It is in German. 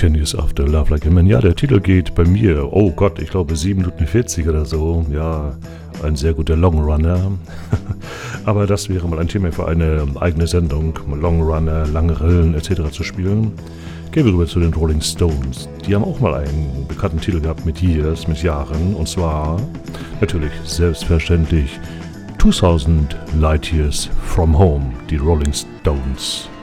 10 Years After Love Like a Man. Ja, der Titel geht bei mir, oh Gott, ich glaube 7 Minuten 40 oder so. Ja, ein sehr guter Longrunner. Aber das wäre mal ein Thema für eine eigene Sendung, Longrunner, lange Rillen etc. zu spielen. Gehen wir rüber zu den Rolling Stones. Die haben auch mal einen bekannten Titel gehabt mit Years, mit Jahren. Und zwar natürlich selbstverständlich 2000 Light Years from Home, die Rolling Stones.